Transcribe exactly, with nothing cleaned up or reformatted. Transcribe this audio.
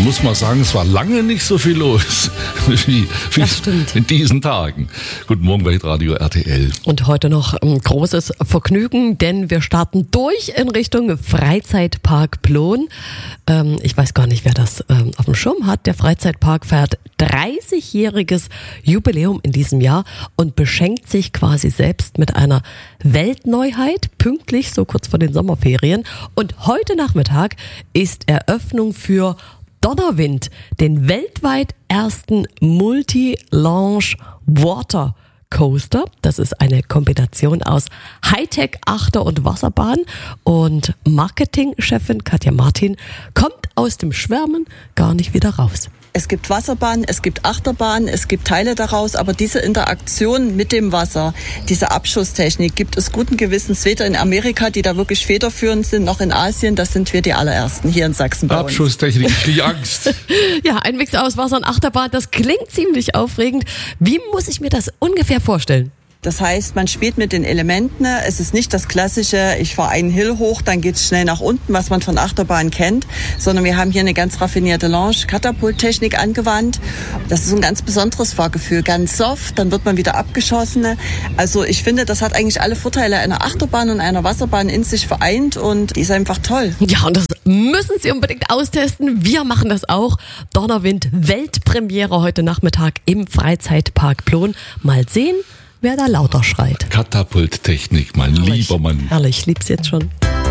Man muss mal sagen, es war lange nicht so viel los wie, wie in diesen Tagen. Guten Morgen bei Radio R T L. Und heute noch ein großes Vergnügen, denn wir starten durch in Richtung Freizeitpark Plon. Ähm, ich weiß gar nicht, wer das ähm, auf dem Schirm hat. Der Freizeitpark feiert dreißigjähriges Jubiläum in diesem Jahr und beschenkt sich quasi selbst mit einer Weltneuheit, pünktlich so kurz vor den Sommerferien. Und heute Nachmittag ist Eröffnung für Donnerwind, den weltweit ersten Multi-Launch Water Coaster. Das ist eine Kombination aus Hightech, Achter- und Wasserbahn. Und Marketingchefin Katja Martin kommt aus dem Schwärmen gar nicht wieder raus. Es gibt Wasserbahn, es gibt Achterbahn, es gibt Teile daraus, aber diese Interaktion mit dem Wasser, diese Abschusstechnik gibt es guten Gewissens weder in Amerika, die da wirklich federführend sind, noch in Asien. Das sind wir die allerersten hier in Sachsen bei uns. Abschusstechnik, ich kriege Angst. Ja, ein Mix aus Wasser und Achterbahn, das klingt ziemlich aufregend. Wie muss ich mir das ungefähr vorstellen? Das heißt, man spielt mit den Elementen. Es ist nicht das klassische, ich fahre einen Hill hoch, dann geht's schnell nach unten, was man von Achterbahn kennt, sondern wir haben hier eine ganz raffinierte Launch-Katapult-Technik angewandt. Das ist ein ganz besonderes Fahrgefühl, ganz soft, dann wird man wieder abgeschossen. Also ich finde, das hat eigentlich alle Vorteile einer Achterbahn und einer Wasserbahn in sich vereint und die ist einfach toll. Ja, und das müssen Sie unbedingt austesten. Wir machen das auch. Donnerwind, Weltpremiere heute Nachmittag im Freizeitpark Plon. Mal sehen, wer da lauter schreit. Katapulttechnik, mein Herrlich. lieber Mann. Herrlich, ich lieb's jetzt schon.